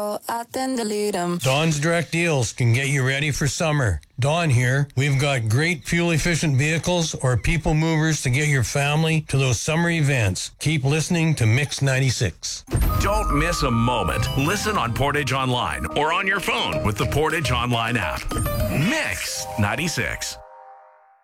then delete them. Dawn's Direct Deals can get you ready for summer. Dawn here. We've got great fuel-efficient vehicles or people movers to get your family to those summer events. Keep listening to Mix 96. Don't miss a moment. Listen on Portage Online or on your phone with the Portage Online app. Mix 96.